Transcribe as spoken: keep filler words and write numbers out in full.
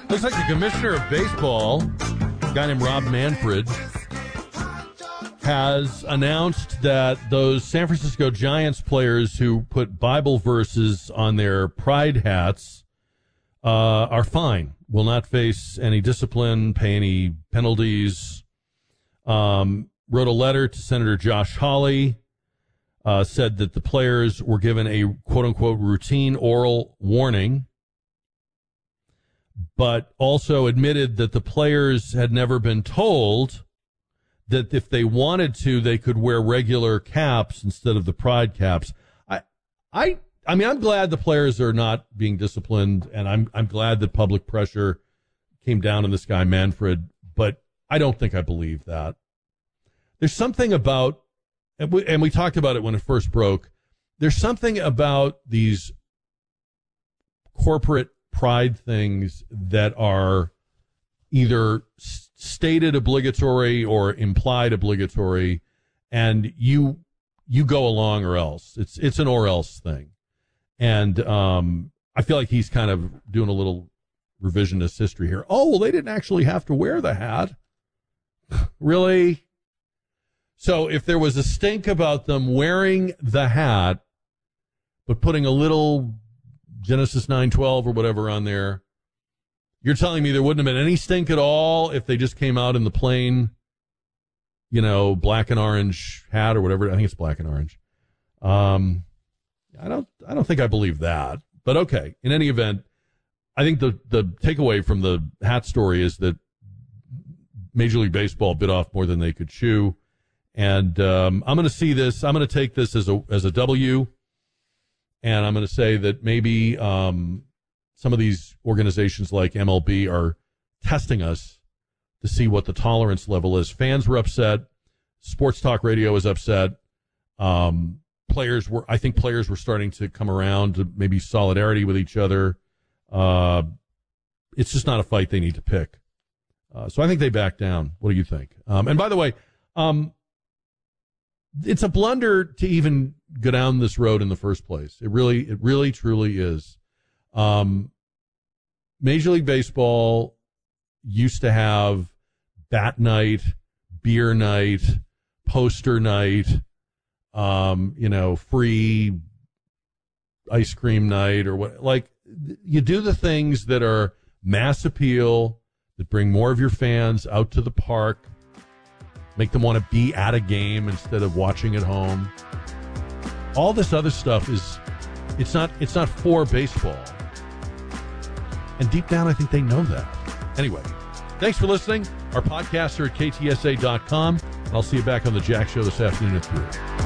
Looks like the commissioner of baseball, a guy named Rob Manfred, has announced that those San Francisco Giants players who put Bible verses on their pride hats uh, are fine, will not face any discipline, pay any penalties. Um, wrote a letter to Senator Josh Hawley, uh, said that the players were given a quote-unquote routine oral warning, but also admitted that the players had never been told that if they wanted to, they could wear regular caps instead of the pride caps. I, I, I mean, I'm glad the players are not being disciplined, and I'm, I'm glad that public pressure came down on this guy Manfred, but I don't think I believe that. There's something about, and we, and we talked about it when it first broke, there's something about these corporate pride things that are either stated obligatory or implied obligatory, and you you go along or else. It's it's an or else thing. And um, I feel like he's kind of doing a little revisionist history here. Oh, well, they didn't actually have to wear the hat. Really? So if there was a stink about them wearing the hat, but putting a little Genesis nine twelve or whatever on there, you're telling me there wouldn't have been any stink at all if they just came out in the plain, you know, black and orange hat or whatever. I think it's black and orange. Um, I don't, I don't think I believe that, but okay. In any event, I think the, the takeaway from the hat story is that Major League Baseball bit off more than they could chew. And, um, I'm going to see this. I'm going to take this as a, as a W. And I'm going to say that maybe, um, some of these organizations like M L B are testing us to see what the tolerance level is. Fans were upset. Sports talk radio was upset. Um, players were, I think players were starting to come around to maybe solidarity with each other. Uh, it's just not a fight they need to pick. Uh, so I think they back down. What do you think? Um, and by the way, um, it's a blunder to even go down this road in the first place. It really, it really, truly is. Um, Major League Baseball used to have bat night, beer night, poster night, um, you know, free ice cream night or what. Like, you do the things that are mass appeal, that bring more of your fans out to the park, make them want to be at a game instead of watching at home. All this other stuff is, it's not, it's not for baseball. And deep down, I think they know that. Anyway, thanks for listening. Our podcasts are at K T S A dot com. I'll see you back on the Jack Show this afternoon at three.